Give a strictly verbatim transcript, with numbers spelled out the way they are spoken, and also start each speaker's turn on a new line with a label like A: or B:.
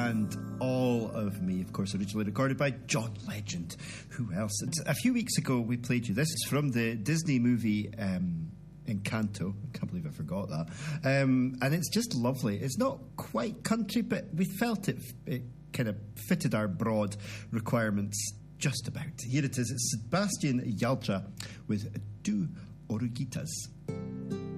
A: and All of Me, of course, originally recorded by John Legend. Who else? It's, a few weeks ago, we played you this. It's from the Disney movie um, Encanto. I can't believe I forgot that. Um, and it's just lovely. It's not quite country, but we felt it, it kind of fitted our broad requirements just about. Here it is. It's Sebastian Yaltra with Du Oruguitas.